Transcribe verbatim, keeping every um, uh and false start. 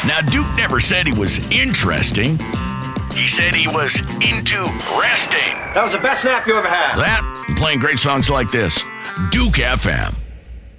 Now, Duke never said he was interesting. He said he was into resting. That was the best nap you ever had. That and playing great songs like this. Duke F M.